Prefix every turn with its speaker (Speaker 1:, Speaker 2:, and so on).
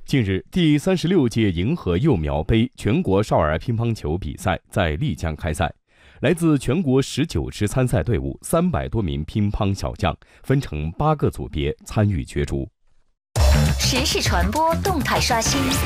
Speaker 1: 近日，第36届银河幼苗杯全国少儿乒乓球比赛在丽江开赛。来自全国19支参赛队伍300多名乒乓小将，分成8个组别参与角逐。
Speaker 2: 时事传播，动态刷新，